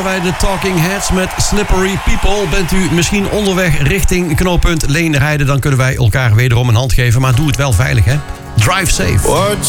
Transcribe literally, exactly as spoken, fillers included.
bij de Talking Heads met Slippery People. Bent u misschien onderweg richting knooppunt Leenrijden, dan kunnen wij elkaar wederom een hand geven. Maar doe het wel veilig, hè? Drive safe. What